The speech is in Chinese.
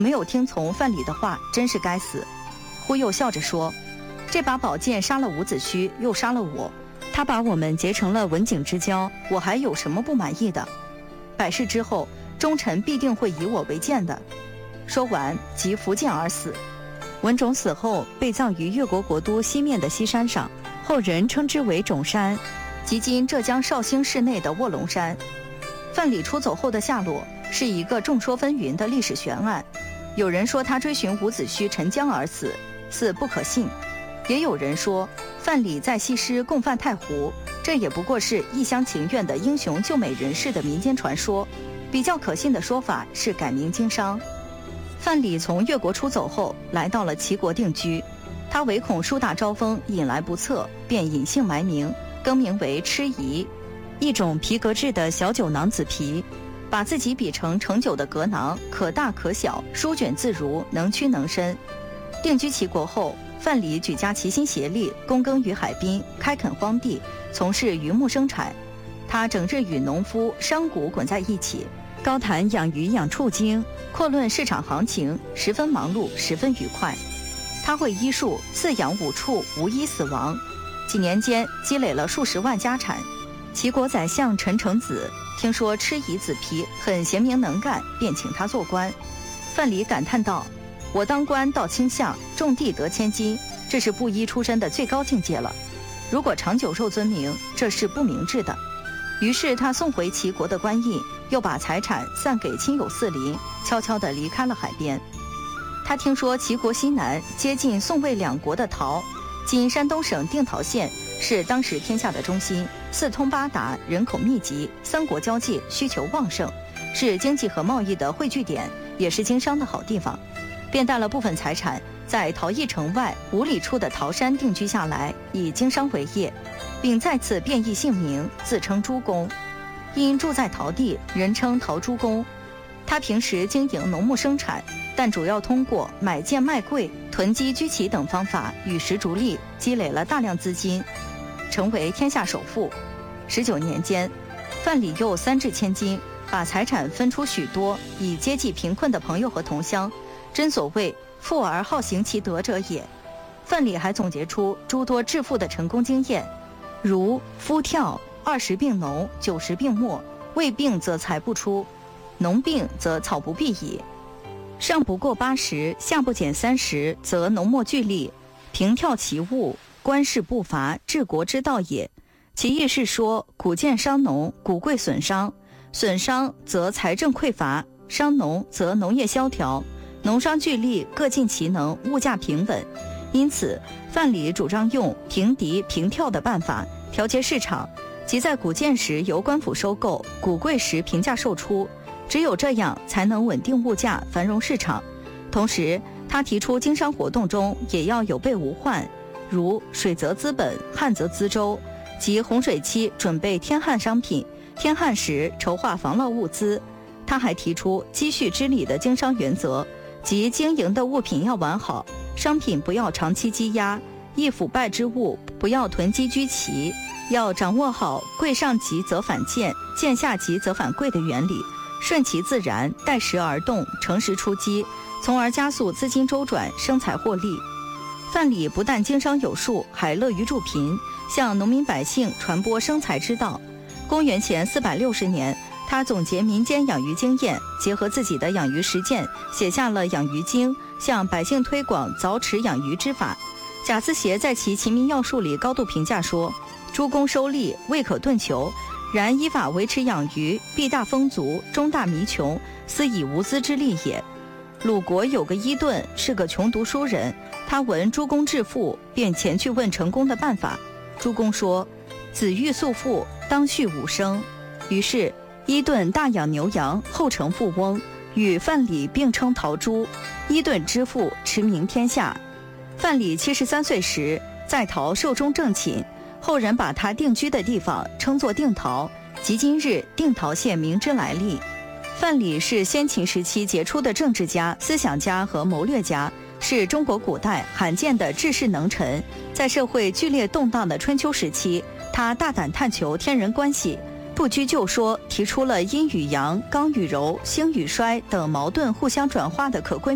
没有听从范蠡的话，真是该死。忽又笑着说，这把宝剑杀了伍子胥，又杀了我，他把我们结成了刎颈之交，我还有什么不满意的？百世之后，忠臣必定会以我为鉴的。说完即伏剑而死。文种死后被葬于越国国都西面的西山上，后人称之为种山，即今浙江绍兴市内的卧龙山。范蠡出走后的下落是一个众说纷纭的历史悬案，有人说他追寻伍子胥沉江而死，似不可信；也有人说范蠡在西施共犯太湖，这也不过是一厢情愿的英雄救美人士的民间传说。比较可信的说法是改名经商。范蠡从越国出走后，来到了齐国定居。他唯恐树大招风引来不测，便隐姓埋名，更名为吃夷，一种皮革制的小酒囊子皮，把自己比成盛酒的革囊，可大可小，舒卷自如，能屈能伸。定居齐国后，范蠡举家齐心协力，躬耕于海滨，开垦荒地，从事渔牧生产。他整日与农夫、商贾滚在一起，高谈养鱼养畜经，阔论市场行情，十分忙碌，十分愉快。他会医术，饲养5畜，无一死亡。几年间积累了数十万家产。齐国宰相陈成子听说吃夷子皮很贤明能干，便请他做官。范蠡感叹道：我当官到卿相，种地得千金，这是布衣出身的最高境界了。如果长久受尊名，这是不明智的。于是他送回齐国的官印，又把财产散给亲友四邻，悄悄地离开了海边。他听说齐国西南接近宋魏两国的陶，今山东省定陶县，是当时天下的中心，四通八达，人口密集，三国交界，需求旺盛，是经济和贸易的汇聚点，也是经商的好地方。便带了部分财产，在陶邑城外5里处的陶山定居下来，以经商为业，并再次变异姓名，自称朱公。因住在陶地，人称陶朱公。他平时经营农牧生产，但主要通过买贱卖贵、囤积居奇等方法与时逐利，积累了大量资金，成为天下首富。19年间，范蠡又3掷千金，把财产分出许多，以接济贫困的朋友和同乡。真所谓富而好行其德者也。范蠡还总结出诸多致富的成功经验，如夫跳20病农，90病没，未病则财不出，农病则草不必矣。上不过80，下不减30，则农莫俱利，平跳其物，官事不伐，治国之道也。其意是说，谷贱伤农，谷贵损商，损商则财政匮乏，伤农则农业萧条，农商俱利，各尽其能，物价平稳。因此范蠡主张用平敌平跳的办法调节市场，即在谷贱时由官府收购，谷贵时平价售出，只有这样才能稳定物价，繁荣市场。同时他提出经商活动中也要有备无患，如水则资本，旱则资周，即洪水期准备天旱商品，天旱时筹划防涝物资。他还提出积蓄之理的经商原则，即经营的物品要完好，商品不要长期积压，易腐败之物不要囤积居奇，要掌握好贵上急则反贱，贱下急则反贵的原理，顺其自然，待时而动，乘时出击，从而加速资金周转，生财获利。范蠡不但经商有术，还乐于助贫，向农民百姓传播生财之道。公元前460年，他总结民间养鱼经验，结合自己的养鱼实践，写下了《养鱼经》，向百姓推广凿池养鱼之法。贾思勰在其《齐民要术》里高度评价说，诸公收利，未可顿求，然依法维持养鱼，必大丰足，终大弥穷，斯以无资之利也。鲁国有个伊顿，是个穷读书人，他闻诸公致富，便前去问成功的办法。诸公说，子欲速富，当畜5生。于是伊顿大养牛羊，后成富翁，与范蠡并称陶朱。伊顿之富，驰名天下。范蠡73岁时，在陶寿终正寝，后人把他定居的地方称作定陶，即今日定陶县名之来历。范蠡是先秦时期杰出的政治家、思想家和谋略家，是中国古代罕见的治世能臣。在社会剧烈动荡的春秋时期，他大胆探求天人关系，不拘就说，提出了阴与阳、刚与柔、兴与衰等矛盾互相转化的可贵